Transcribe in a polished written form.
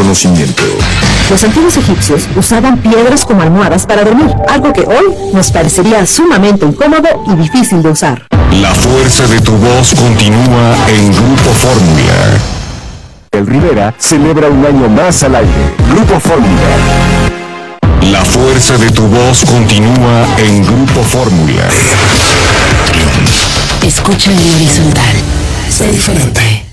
conocimiento. Los antiguos egipcios usaban piedras como almohadas para dormir, algo que hoy nos parecería sumamente incómodo y difícil de usar. La fuerza de tu voz continúa en Grupo Fórmula. El Rivera celebra un año más al aire. Grupo Fórmula. La fuerza de tu voz continúa en Grupo Fórmula. Escucha en horizontal. Sé diferente.